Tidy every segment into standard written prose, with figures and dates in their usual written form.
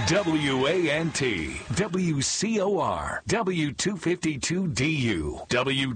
WANT, WCOR, W252DU,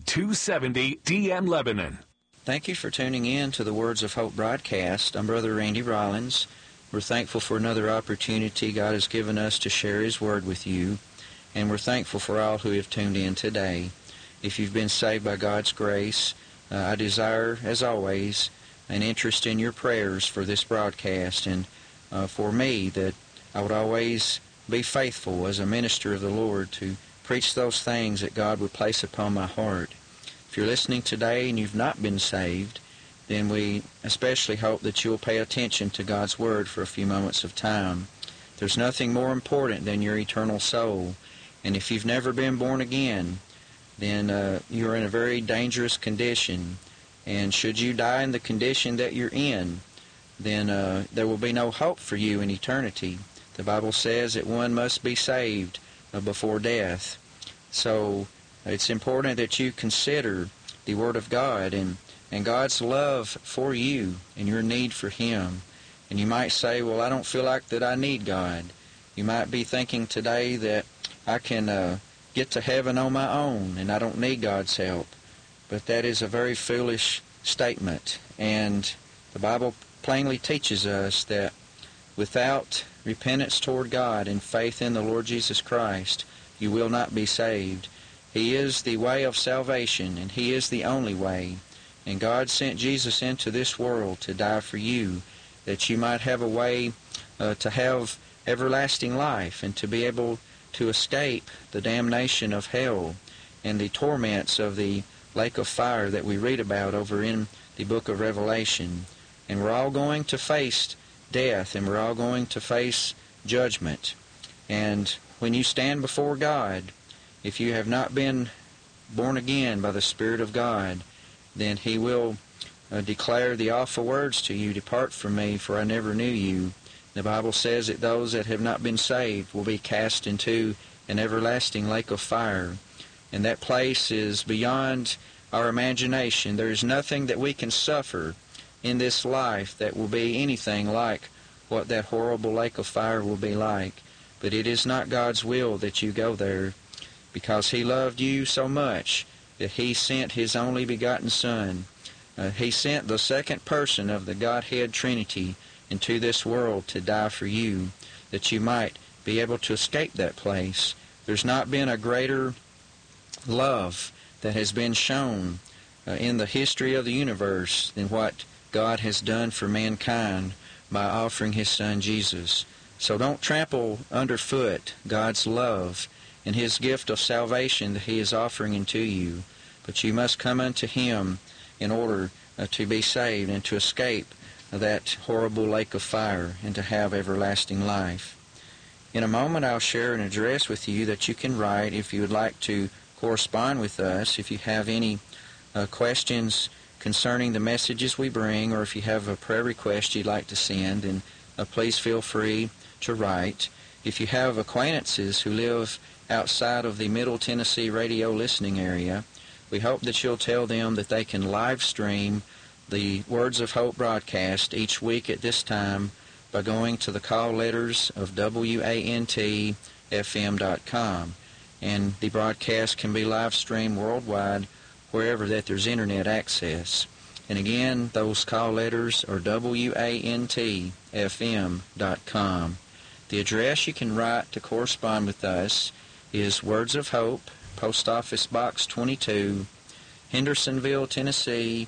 W270DM Lebanon. Thank you for tuning in to the Words of Hope broadcast. I'm Brother Randy Rollins. We're thankful for another opportunity God has given us to share His Word with you, and we're thankful for all who have tuned in today. If you've been saved by God's grace, I desire, as always, an interest in your prayers for this broadcast, and for me, that I would always be faithful as a minister of the Lord to preach those things that God would place upon my heart. If you're listening today and you've not been saved, then we especially hope that you'll pay attention to God's Word for a few moments of time. There's nothing more important than your eternal soul, and if you've never been born again, then you're in a very dangerous condition, and should you die in the condition that you're in, then there will be no hope for you in eternity. The Bible says that one must be saved before death. So it's important that you consider the Word of God and God's love for you and your need for Him. And you might say, well, I don't feel like that I need God. You might be thinking today that I can get to heaven on my own and I don't need God's help. But that is a very foolish statement. And the Bible plainly teaches us that without repentance toward God and faith in the Lord Jesus Christ, you will not be saved. He is the way of salvation, and He is the only way. And God sent Jesus into this world to die for you, that you might have a way to have everlasting life and to be able to escape the damnation of hell and the torments of the lake of fire that we read about over in the book of Revelation. And we're all going to face death, and we're all going to face judgment. And when you stand before God, if you have not been born again by the Spirit of God, then He will declare the awful words to you, "Depart from me, for I never knew you." The Bible says that those that have not been saved will be cast into an everlasting lake of fire. And that place is beyond our imagination. There is nothing that we can suffer in this life that will be anything like what that horrible lake of fire will be like. But it is not God's will that you go there, because He loved you so much that He sent His only begotten Son. He sent the second person of the Godhead Trinity into this world to die for you, that you might be able to escape that place. There's not been a greater love that has been shown in the history of the universe than what God has done for mankind by offering His Son Jesus. So don't trample underfoot God's love and His gift of salvation that He is offering unto you, but you must come unto Him in order to be saved and to escape that horrible lake of fire and to have everlasting life. In a moment I'll share an address with you that you can write if you would like to correspond with us. If you have any questions concerning the messages we bring, or if you have a prayer request you'd like to send, then please feel free to write. If you have acquaintances who live outside of the Middle Tennessee radio listening area, we hope that you'll tell them that they can live stream the Words of Hope broadcast each week at this time by going to the call letters of WANTFM.com. And the broadcast can be live streamed worldwide wherever that there's internet access. And again, those call letters are WANTFM.com. The address you can write to correspond with us is Words of Hope, Post Office Box 22, Hendersonville, Tennessee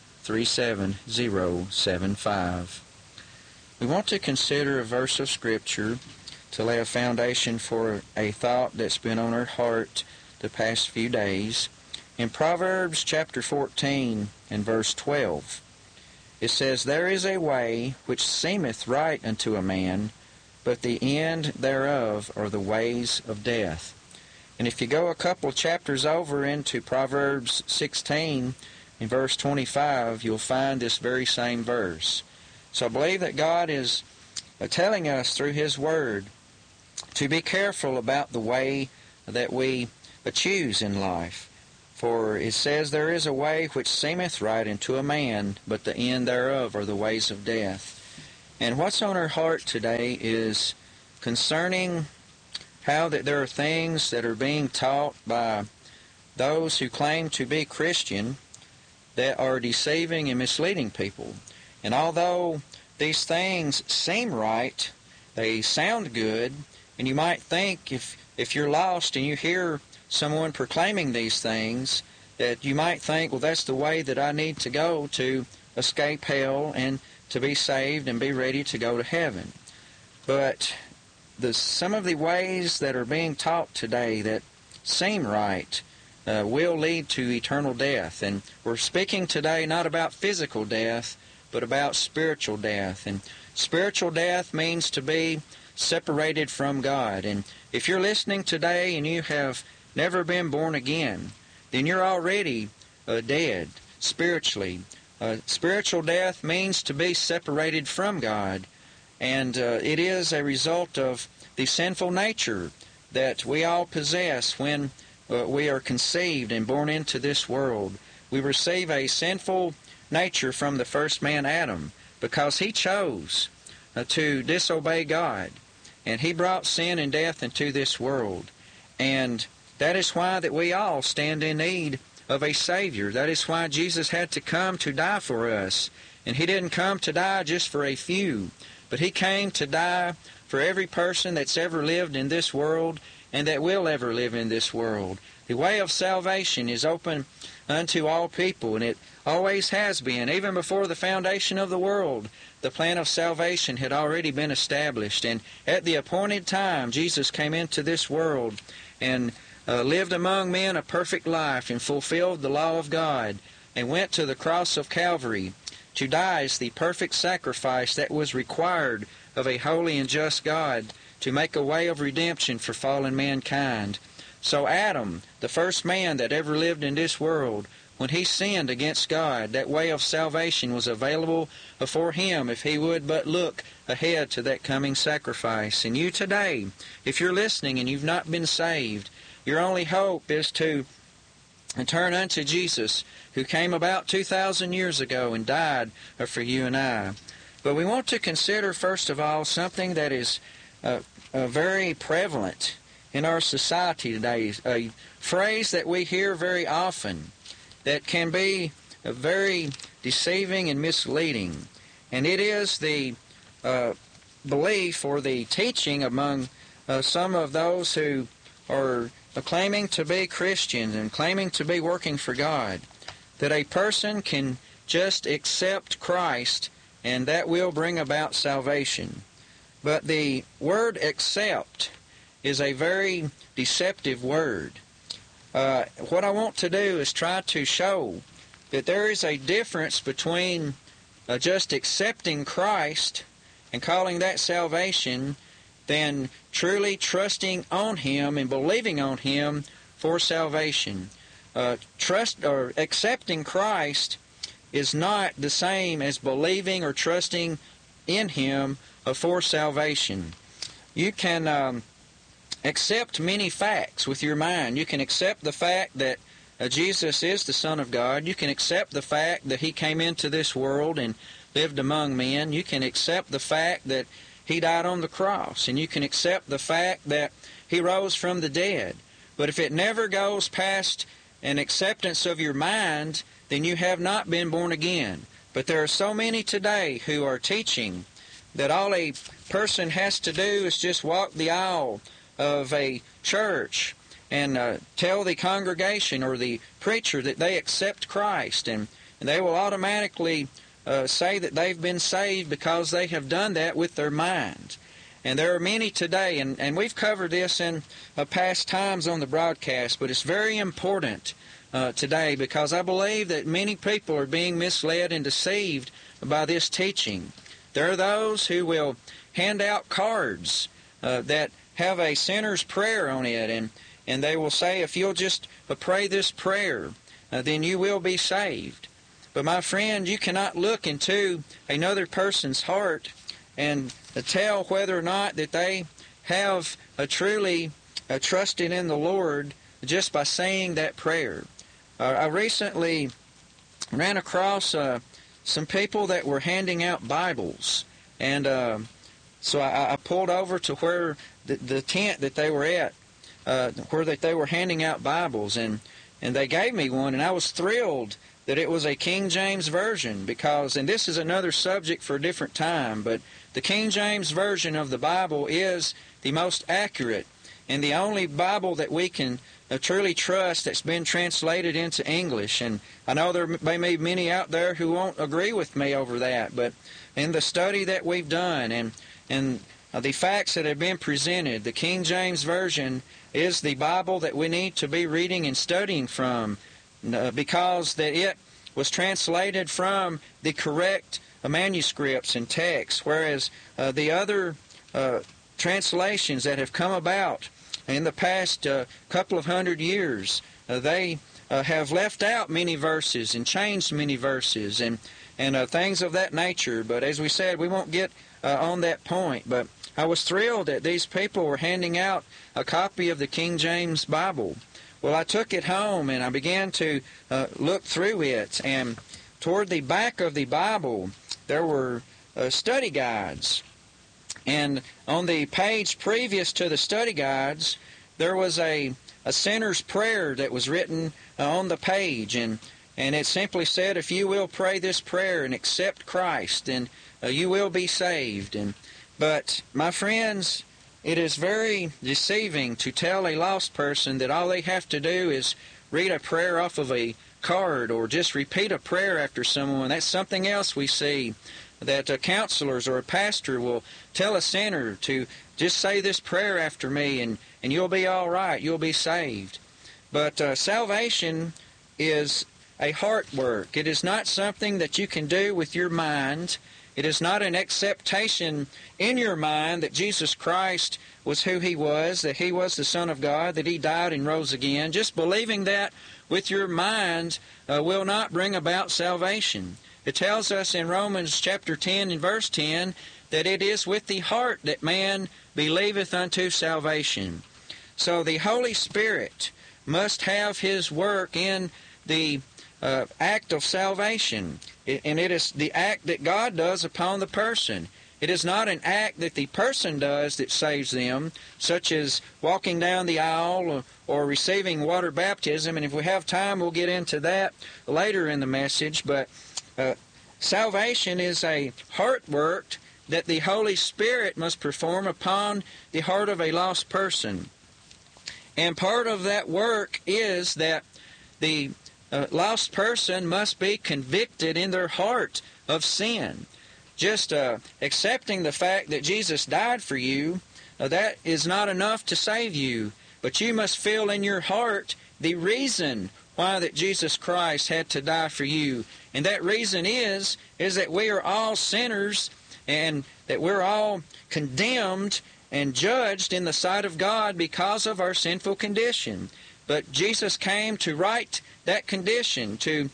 37075. We want to consider a verse of Scripture to lay a foundation for a thought that's been on our heart the past few days. In Proverbs chapter 14 and verse 12, it says, "There is a way which seemeth right unto a man, but the end thereof are the ways of death." And if you go a couple of chapters over into Proverbs 16 in verse 25, you'll find this very same verse. So I believe that God is telling us through His Word to be careful about the way that we choose in life. For it says, "There is a way which seemeth right unto a man, but the end thereof are the ways of death." And what's on our heart today is concerning how that there are things that are being taught by those who claim to be Christian that are deceiving and misleading people. And although these things seem right, they sound good, and you might think if you're lost and you hear someone proclaiming these things, that you might think, well, that's the way that I need to go to escape hell and to be saved and be ready to go to heaven. But some of the ways that are being taught today that seem right will lead to eternal death. And we're speaking today not about physical death, but about spiritual death. And spiritual death means to be separated from God. And if you're listening today and you have never been born again, then you're already dead spiritually. Spiritual death means to be separated from God. And it is a result of the sinful nature that we all possess when we are conceived and born into this world. We receive a sinful nature from the first man, Adam, because he chose to disobey God. And he brought sin and death into this world. And that is why that we all stand in need of a Savior. That is why Jesus had to come to die for us. And he didn't come to die just for a few, but he came to die for every person that's ever lived in this world and that will ever live in this world. The way of salvation is open unto all people, and it always has been. Even before the foundation of the world, the plan of salvation had already been established. And at the appointed time, Jesus came into this world and lived among men a perfect life and fulfilled the law of God and went to the cross of Calvary to die as the perfect sacrifice that was required of a holy and just God to make a way of redemption for fallen mankind. So Adam, the first man that ever lived in this world, when he sinned against God, that way of salvation was available for him if he would but look ahead to that coming sacrifice. And you today, if you're listening and you've not been saved, your only hope is to turn unto Jesus, who came about 2,000 years ago and died for you and I. But we want to consider, first of all, something that is very prevalent in our society today, a phrase that we hear very often that can be very deceiving and misleading. And it is the belief or the teaching among some of those who are claiming to be Christians and claiming to be working for God, that a person can just accept Christ and that will bring about salvation. But the word accept is a very deceptive word. What I want to do is try to show that there is a difference between just accepting Christ and calling that salvation than truly trusting on Him and believing on Him for salvation. Trust or accepting Christ is not the same as believing or trusting in Him for salvation. You can accept many facts with your mind. You can accept the fact that Jesus is the Son of God. You can accept the fact that He came into this world and lived among men. You can accept the fact that He died on the cross. And you can accept the fact that He rose from the dead. But if it never goes past an acceptance of your mind, then you have not been born again. But there are so many today who are teaching that all a person has to do is just walk the aisle of a church and tell the congregation or the preacher that they accept Christ, and they will automatically say that they've been saved because they have done that with their mind. And there are many today, and we've covered this in past times on the broadcast, but it's very important today because I believe that many people are being misled and deceived by this teaching. There are those who will hand out cards that have a sinner's prayer on it, and they will say, if you'll just pray this prayer, then you will be saved. But my friend, you cannot look into another person's heart and tell whether or not that they have truly trusted in the Lord just by saying that prayer. I recently ran across some people that were handing out Bibles, and So I pulled over to where the tent that they were at, where they were handing out Bibles, and they gave me one, and I was thrilled that it was a King James Version, because, and this is another subject for a different time, but the King James Version of the Bible is the most accurate and the only Bible that we can truly trust that's been translated into English. And I know there may be many out there who won't agree with me over that, but in the study that we've done and the facts that have been presented, the King James Version is the Bible that we need to be reading and studying from, because that it was translated from the correct manuscripts and texts, whereas the other translations that have come about in the past couple of hundred years, they have left out many verses and changed many verses and things of that nature. But as we said, we won't get on that point. But I was thrilled that these people were handing out a copy of the King James Bible. Well, I took it home and I began to look through it, and toward the back of the Bible there were study guides. And on the page previous to the study guides, there was a sinner's prayer that was written on the page, and it simply said, if you will pray this prayer and accept Christ, then you will be saved. But, my friends, it is very deceiving to tell a lost person that all they have to do is read a prayer off of a card or just repeat a prayer after someone. That's something else we see, that counselors or a pastor will tell a sinner to just say this prayer after me and you'll be all right, you'll be saved. But salvation is a heart work. It is not something that you can do with your mind. It is not an acceptation in your mind that Jesus Christ was who He was, that He was the Son of God, that He died and rose again. Just believing that with your mind will not bring about salvation. It tells us in Romans chapter 10 and verse 10 that it is with the heart that man believeth unto salvation. So the Holy Spirit must have His work in the act of salvation. And it is the act that God does upon the person. It is not an act that the person does that saves them, such as walking down the aisle or receiving water baptism. And if we have time, we'll get into that later in the message. But salvation is a heart work that the Holy Spirit must perform upon the heart of a lost person. And part of that work is that the lost person must be convicted in their heart of sin. Just accepting the fact that Jesus died for you, that is not enough to save you. But you must feel in your heart the reason why that Jesus Christ had to die for you. And that reason is that we are all sinners and that we're all condemned and judged in the sight of God because of our sinful condition. But Jesus came to right that condition, to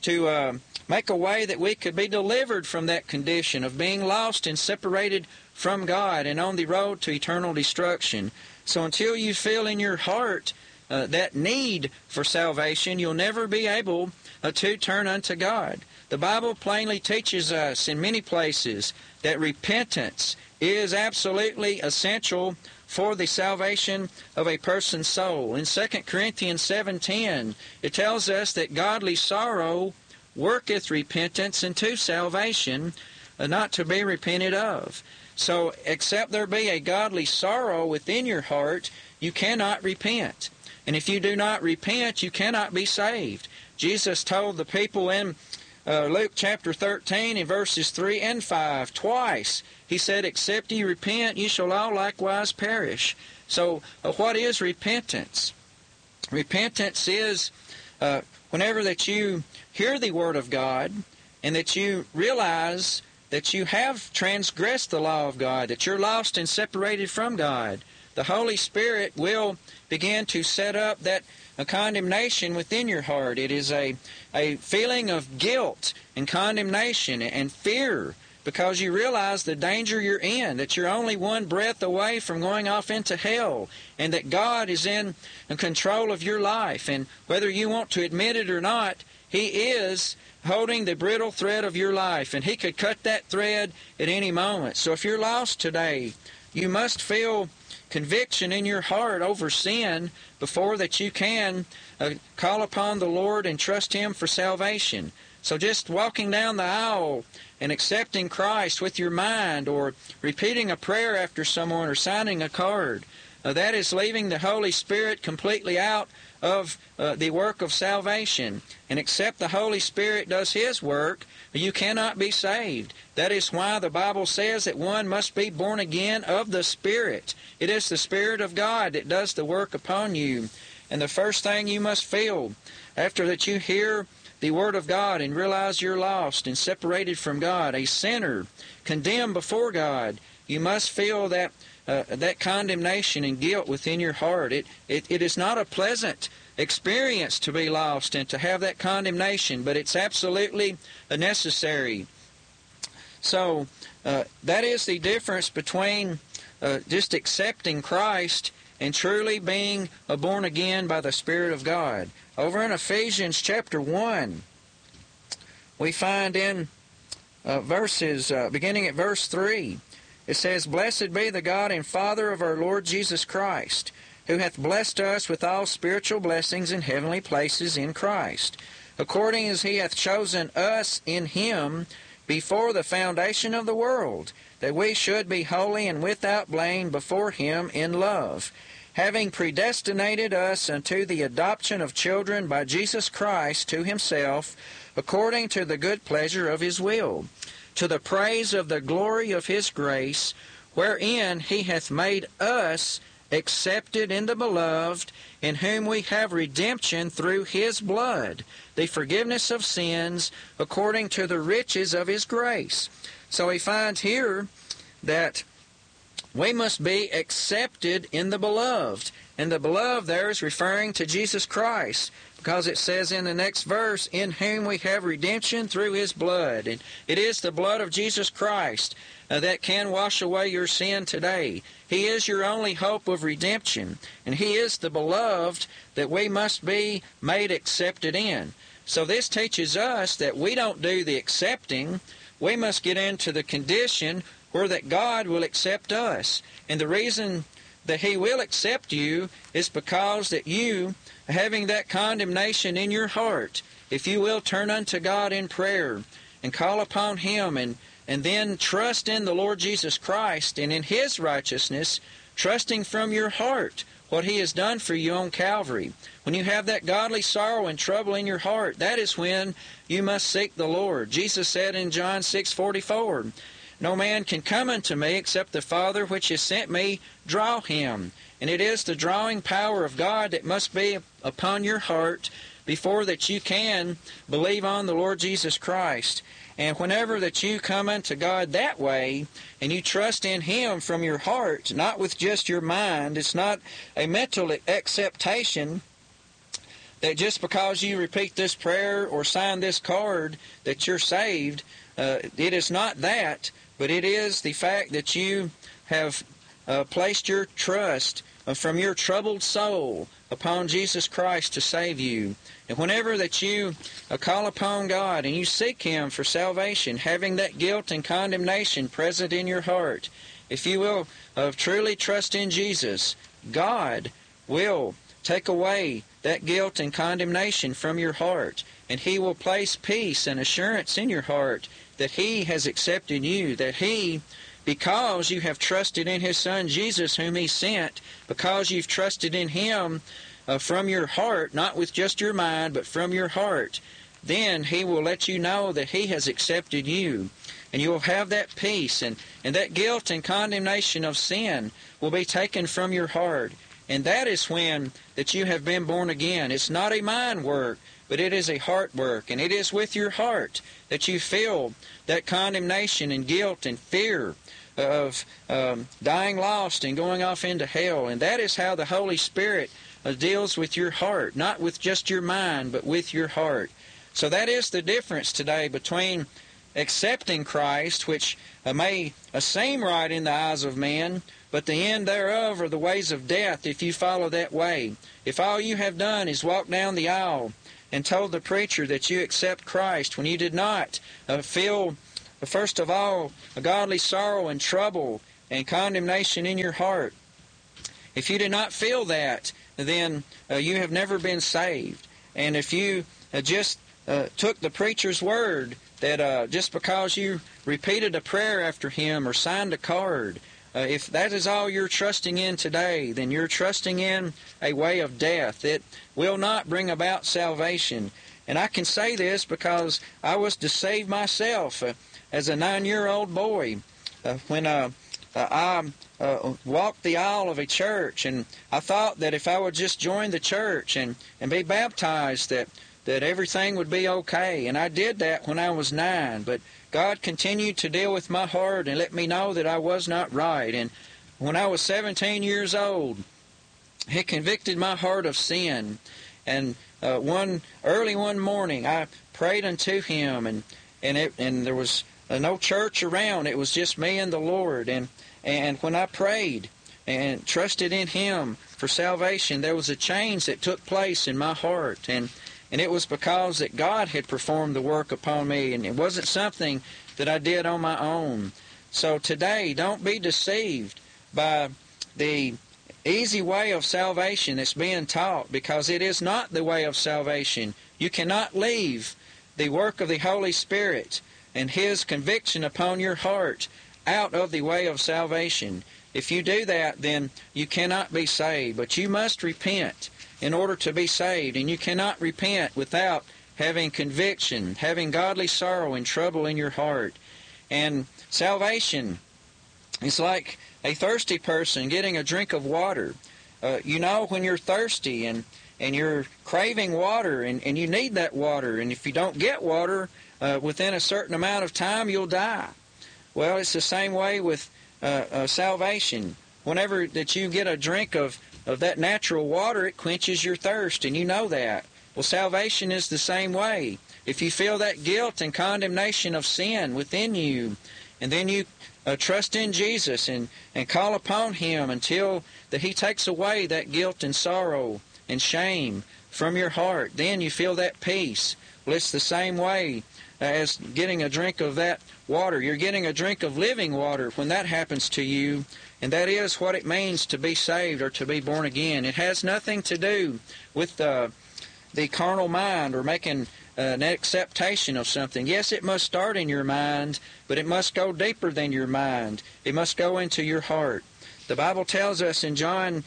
make a way that we could be delivered from that condition of being lost and separated from God and on the road to eternal destruction. So until you feel in your heart that need for salvation, you'll never be able to turn unto God. The Bible plainly teaches us in many places that repentance is absolutely essential for the salvation of a person's soul. In 2 Corinthians 7:10, it tells us that godly sorrow worketh repentance unto salvation, not to be repented of. So, except there be a godly sorrow within your heart, you cannot repent. And if you do not repent, you cannot be saved. Jesus told the people in Luke chapter 13 in verses 3 and 5, twice, He said, except ye repent, ye shall all likewise perish. So, what is repentance? Repentance is whenever that you hear the Word of God and that you realize that you have transgressed the law of God, that you're lost and separated from God, the Holy Spirit will begin to set up that condemnation within your heart. It is a feeling of guilt and condemnation and fear, because you realize the danger you're in, that you're only one breath away from going off into hell, and that God is in control of your life. And whether you want to admit it or not, He is holding the brittle thread of your life, and He could cut that thread at any moment. So if you're lost today, you must feel conviction in your heart over sin before that you can call upon the Lord and trust Him for salvation. So just walking down the aisle and accepting Christ with your mind, or repeating a prayer after someone, or signing a card, that is leaving the Holy Spirit completely out of the work of salvation. And except the Holy Spirit does His work, you cannot be saved. That is why the Bible says that one must be born again of the Spirit. It is the Spirit of God that does the work upon you. And the first thing you must feel after that you hear the Word of God and realize you're lost and separated from God, a sinner, condemned before God, you must feel that condemnation and guilt within your heart. It is not a pleasant experience to be lost and to have that condemnation, but it's absolutely necessary. So that is the difference between just accepting Christ and truly being born again by the Spirit of God. Over in Ephesians chapter 1, we find in verses, beginning at verse 3, it says, "Blessed be the God and Father of our Lord Jesus Christ, who hath blessed us with all spiritual blessings in heavenly places in Christ, according as He hath chosen us in Him before the foundation of the world, that we should be holy and without blame before Him in love, having predestinated us unto the adoption of children by Jesus Christ to Himself, according to the good pleasure of His will, to the praise of the glory of His grace, wherein He hath made us accepted in the Beloved, in whom we have redemption through His blood, the forgiveness of sins, according to the riches of His grace." So we find here that we must be accepted in the Beloved. And the Beloved there is referring to Jesus Christ, because it says in the next verse, "in whom we have redemption through His blood." And it is the blood of Jesus Christ that can wash away your sin today. He is your only hope of redemption, and He is the Beloved that we must be made accepted in. So this teaches us that we don't do the accepting. We must get into the condition where that God will accept us. And the reason that He will accept you is because that you, having that condemnation in your heart, if you will turn unto God in prayer and call upon Him and then trust in the Lord Jesus Christ and in His righteousness, trusting from your heart what He has done for you on Calvary. When you have that godly sorrow and trouble in your heart, that is when you must seek the Lord. Jesus said in John 6:44, "No man can come unto me except the Father which has sent me draw him." And it is the drawing power of God that must be upon your heart before that you can believe on the Lord Jesus Christ. And whenever that you come unto God that way, and you trust in Him from your heart, not with just your mind, it's not a mental acceptation that just because you repeat this prayer or sign this card that you're saved. It is not that, but it is the fact that you have placed your trust from your troubled soul upon Jesus Christ to save you. And whenever that you call upon God and you seek Him for salvation, having that guilt and condemnation present in your heart, if you will truly trust in Jesus, God will take away that guilt and condemnation from your heart, and He will place peace and assurance in your heart that He has accepted you, that He, because you have trusted in His Son Jesus whom He sent, because you've trusted in Him from your heart, not with just your mind, but from your heart, then He will let you know that He has accepted you. And you will have that peace, and that guilt and condemnation of sin will be taken from your heart. And that is when that you have been born again. It's not a mind work, but it is a heart work. And it is with your heart that you feel that condemnation and guilt and fear of dying lost and going off into hell. And that is how the Holy Spirit deals with your heart, not with just your mind, but with your heart. So that is the difference today between accepting Christ, which may seem right in the eyes of men, but the end thereof are the ways of death if you follow that way. If all you have done is walk down the aisle and told the preacher that you accept Christ when you did not feel, first of all, a godly sorrow and trouble and condemnation in your heart. If you did not feel that, then you have never been saved. And if you just took the preacher's word that just because you repeated a prayer after him or signed a card, if that is all you're trusting in today, then you're trusting in a way of death. It will not bring about salvation. And I can say this because I was deceived myself as a 9-year-old boy when I walked the aisle of a church, and I thought that if I would just join the church and be baptized, that everything would be okay. And I did that when I was 9, but God continued to deal with my heart and let me know that I was not right. And when I was 17 years old, He convicted my heart of sin. And one morning, I prayed unto Him, and there was no church around. It was just me and the Lord. And when I prayed and trusted in Him for salvation, there was a change that took place in my heart. And it was because that God had performed the work upon me, and it wasn't something that I did on my own. So today, don't be deceived by the easy way of salvation that's being taught, because it is not the way of salvation. You cannot leave the work of the Holy Spirit and His conviction upon your heart out of the way of salvation. If you do that, then you cannot be saved. But you must repent in order to be saved, and you cannot repent without having conviction, having godly sorrow and trouble in your heart. And salvation is like a thirsty person getting a drink of water. You know when you're thirsty and you're craving water, and you need that water, and if you don't get water within a certain amount of time, you'll die. Well, it's the same way with salvation. Whenever that you get a drink of that natural water, it quenches your thirst, and you know that. Well, salvation is the same way. If you feel that guilt and condemnation of sin within you, and then you trust in Jesus and call upon Him until that He takes away that guilt and sorrow and shame from your heart, then you feel that peace. Well, it's the same way as getting a drink of that water. You're getting a drink of living water when that happens to you, and that is what it means to be saved or to be born again. It has nothing to do with the carnal mind or making an acceptation of something. Yes, it must start in your mind, but it must go deeper than your mind. It must go into your heart. The Bible tells us in John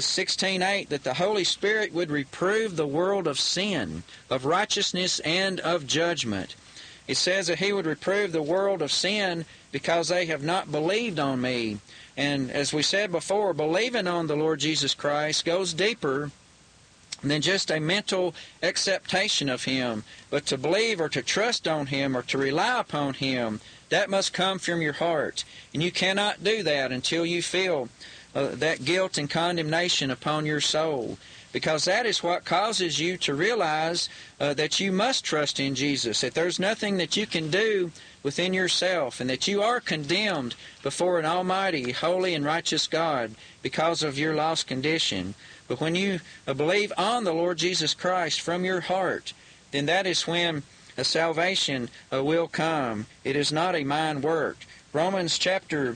16:8 that the Holy Spirit would reprove the world of sin, of righteousness, and of judgment. It says that He would reprove the world of sin because they have not believed on Me. And as we said before, believing on the Lord Jesus Christ goes deeper than just a mental acceptation of Him. But to believe or to trust on Him or to rely upon Him, that must come from your heart. And you cannot do that until you feel that guilt and condemnation upon your soul, because that is what causes you to realize that you must trust in Jesus, that there's nothing that you can do within yourself, and that you are condemned before an almighty, holy, and righteous God because of your lost condition. But when you believe on the Lord Jesus Christ from your heart, then that is when salvation will come. It is not a mind work. Romans chapter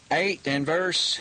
8 and verse,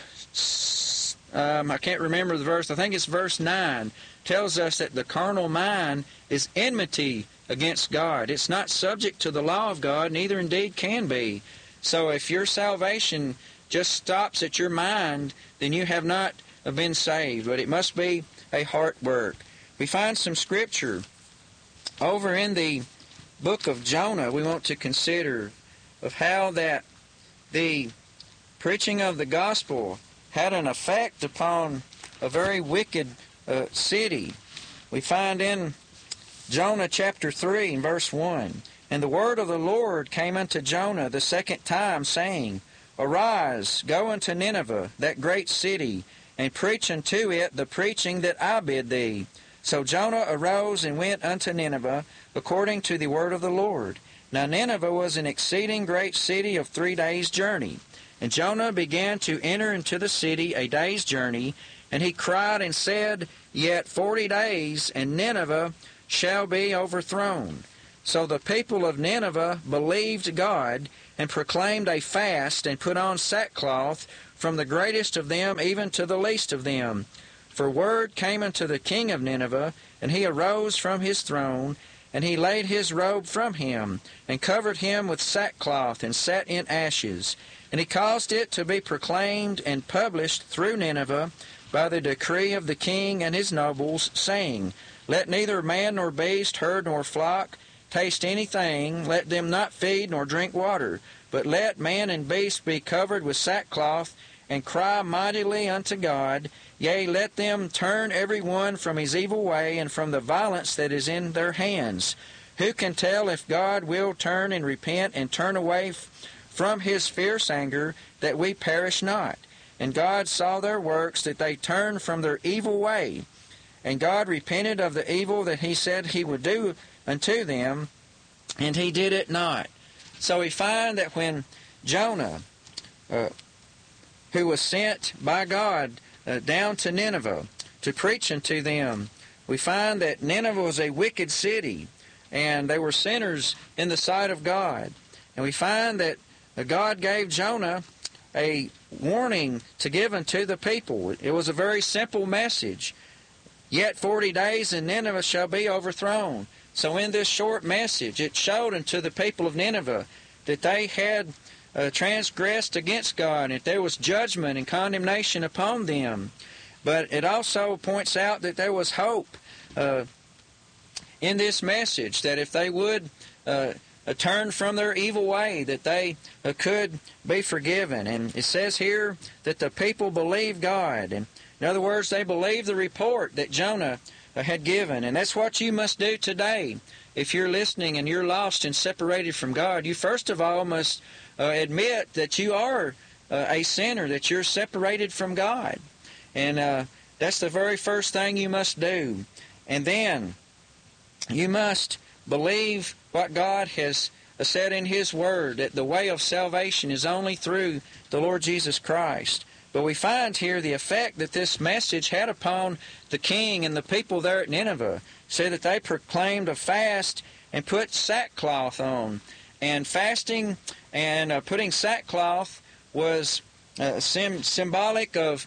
I can't remember the verse, I think it's verse 9, tells us that the carnal mind is enmity against God. It's not subject to the law of God, neither indeed can be. So if your salvation just stops at your mind, then you have not been saved. But it must be a heart work. We find some scripture over in the book of Jonah we want to consider of how that the preaching of the gospel had an effect upon a very wicked city. We find in Jonah chapter 3 and verse 1, "And the word of the Lord came unto Jonah the second time, saying, Arise, go unto Nineveh, that great city, and preach unto it the preaching that I bid thee. So Jonah arose and went unto Nineveh, according to the word of the Lord. Now Nineveh was an exceeding great city of 3 days' journey. And Jonah began to enter into the city a day's journey, and he cried and said, Yet 40 days, and Nineveh shall be overthrown. So the people of Nineveh believed God, and proclaimed a fast, and put on sackcloth, from the greatest of them even to the least of them. For word came unto the king of Nineveh, and he arose from his throne, and he laid his robe from him, and covered him with sackcloth, and sat in ashes. And he caused it to be proclaimed and published through Nineveh by the decree of the king and his nobles, saying, Let neither man nor beast, herd nor flock, taste anything, let them not feed nor drink water, but let man and beast be covered with sackcloth, and cry mightily unto God. Yea, let them turn every one from his evil way, and from the violence that is in their hands. Who can tell if God will turn and repent, and turn away from his fierce anger, that we perish not? And God saw their works, that they turned from their evil way. And God repented of the evil that he said he would do unto them, and he did it not. So we find that when Jonah, who was sent by God down to Nineveh to preach unto them, we find that Nineveh was a wicked city, and they were sinners in the sight of God. And we find that God gave Jonah a warning to give unto the people. It was a very simple message. Yet 40 days, and Nineveh shall be overthrown. So in this short message, it showed unto the people of Nineveh that they had transgressed against God, and that there was judgment and condemnation upon them. But it also points out that there was hope in this message, that if they would turn from their evil way, that they could be forgiven. And it says here that the people believed God. And in other words, they believed the report that Jonah had given. And that's what you must do today. If you're listening and you're lost and separated from God, you first of all must admit that you are a sinner, that you're separated from God. And that's the very first thing you must do. And then you must believe what God has said in His Word, that the way of salvation is only through the Lord Jesus Christ. But we find here the effect that this message had upon the king and the people there at Nineveh. Say that they proclaimed a fast and put sackcloth on. And fasting and putting sackcloth was symbolic of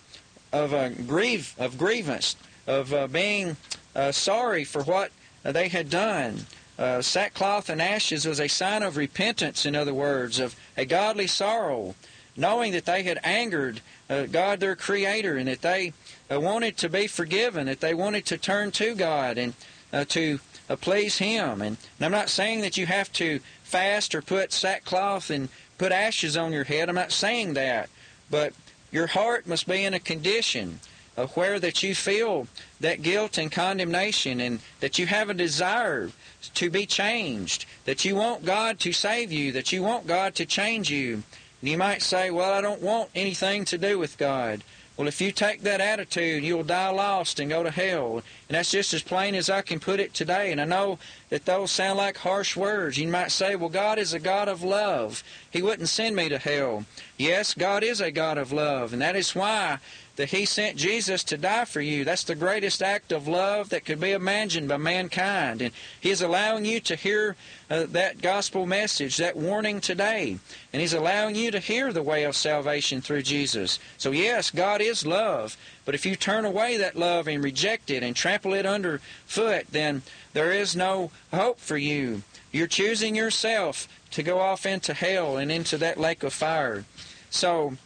grievance, of being sorry for what they had done. Sackcloth and ashes was a sign of repentance, in other words, of a godly sorrow, knowing that they had angered God, their Creator, and that they wanted to be forgiven, that they wanted to turn to God and to please Him. And I'm not saying that you have to fast or put sackcloth and put ashes on your head. I'm not saying that. But your heart must be in a condition where that you feel that guilt and condemnation, and that you have a desire to be changed, that you want God to save you, that you want God to change you. And you might say, well, I don't want anything to do with God. Well, if you take that attitude, you'll die lost and go to hell. And that's just as plain as I can put it today. And I know that those sound like harsh words. You might say, well, God is a God of love. He wouldn't send me to hell. Yes, God is a God of love. And that is why that He sent Jesus to die for you. That's the greatest act of love that could be imagined by mankind. And He is allowing you to hear that gospel message, that warning today. And He's allowing you to hear the way of salvation through Jesus. So yes, God is love. But if you turn away that love and reject it and trample it underfoot, then there is no hope for you. You're choosing yourself to go off into hell and into that lake of fire. So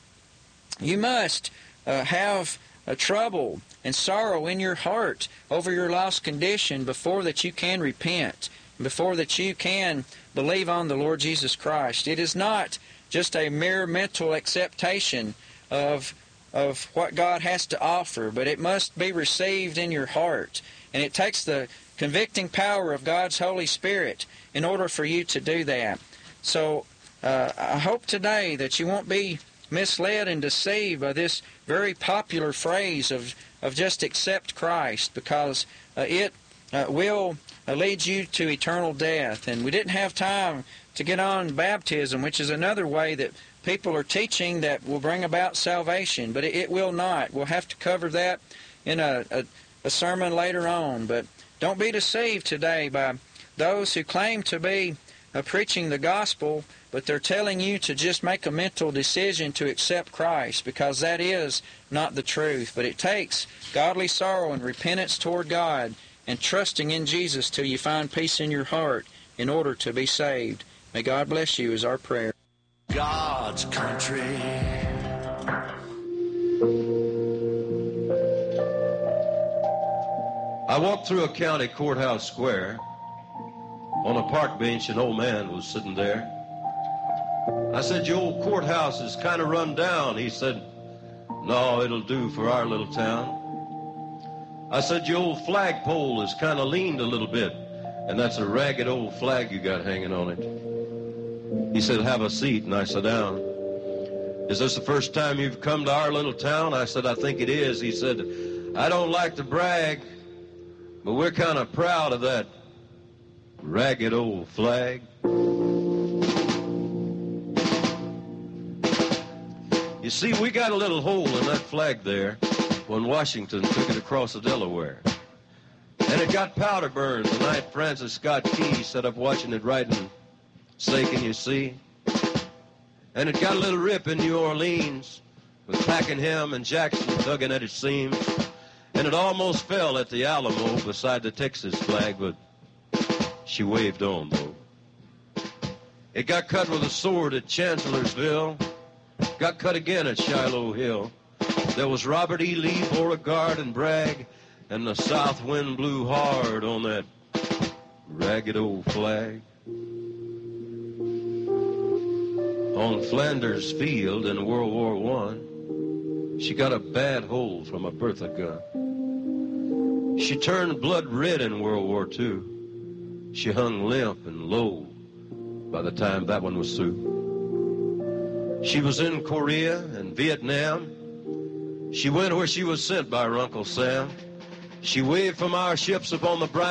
you must have trouble and sorrow in your heart over your lost condition before that you can repent, before that you can believe on the Lord Jesus Christ. It is not just a mere mental acceptation of what God has to offer, but it must be received in your heart. And it takes the convicting power of God's Holy Spirit in order for you to do that. So I hope today that you won't be misled and deceived by this very popular phrase of just accept Christ, because it will lead you to eternal death. And we didn't have time to get on baptism, which is another way that people are teaching that will bring about salvation, but it will not. We'll have to cover that in a sermon later on. But Don't be deceived today by those who claim to be preaching the gospel, but they're telling you to just make a mental decision to accept Christ, because that is not the truth. But it takes godly sorrow and repentance toward God and trusting in Jesus till you find peace in your heart in order to be saved. May God bless you is our prayer. God's country. I walked through a county courthouse square. On a park bench, an old man was sitting there. I said, "Your old courthouse is kind of run down." He said, "No, it'll do for our little town." I said, "Your old flagpole is kind of leaned a little bit, and that's a ragged old flag you got hanging on it." He said, "Have a seat," and I sat down. "Is this the first time you've come to our little town?" I said, "I think it is." He said, "I don't like to brag, but we're kind of proud of that ragged old flag." You see, we got a little hole in that flag there when Washington took it across the Delaware. And it got powder burned the night Francis Scott Key set up watching it writing, "Say, can you see?" And it got a little rip in New Orleans with Pakenham and Jackson tugging at its seams. And it almost fell at the Alamo beside the Texas flag, but she waved on, though. It got cut with a sword at Chancellorsville, got cut again at Shiloh Hill. There was Robert E. Lee, Beauregard, and Bragg, and the south wind blew hard on that ragged old flag. On Flanders Field in World War I, she got a bad hole from a Bertha gun. She turned blood red in World War II. She hung limp and low by the time that one was through. She was in Korea and Vietnam. She went where she was sent by her Uncle Sam. She waved from our ships upon the bright